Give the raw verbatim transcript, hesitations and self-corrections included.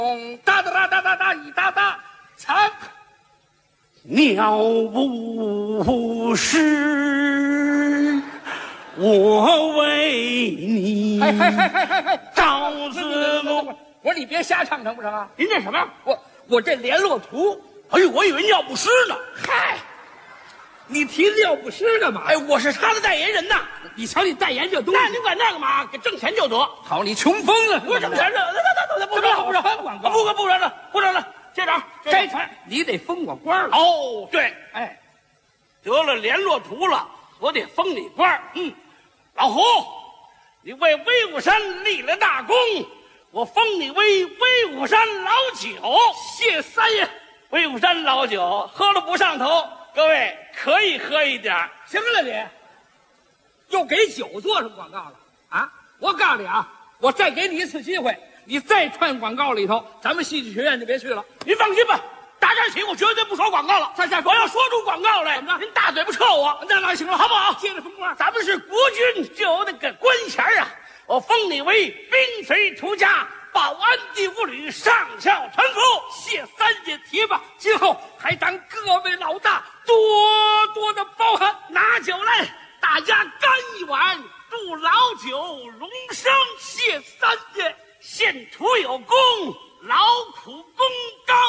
哒哒哒哒哒哒一哒哒，参。 鸟不是我为你嘿嘿嘿嘿嘿嘿， 朝思暮。 我说你别瞎唱成不成啊？ 您这什么呀？ 我我这联络图， 哎呦，我以为尿不湿呢。 嗨，你提尿不湿干嘛？ 哎，我是他的代言人呐。 你瞧你代言这东西， 那您管那干嘛？给挣钱就得。 好，你穷疯了！ 我挣钱了，那那那不这不是翻广告， 不不不然了，不然了。接着摘传，你得封我官了。 哦，对， 哎， 得了联络图了，我得封你官。嗯，老胡，你为威武山立了大功，我封你为威武山老九。 谢三爷。 威武山老酒喝了不上头，各位可以喝一点。 行了你，又给酒做什么广告了啊？我告诉你啊，我再给你一次机会，你再串广告里头，咱们戏剧学院就别去了。 您放心吧，打这起我绝对不说广告了。 再再我要说出广告来， 怎么着您大嘴巴撤我， 那哪行了， 好不好？ 接着封官。 咱们是国军，就有那个官衔啊。我封你为兵随出家，保安第五旅上校团副。 谢三爷提拔，今后还当各位老大多多的包涵。 拿酒来，大家干一碗，祝老九荣升。 谢三爷， 献图有功，劳苦功高。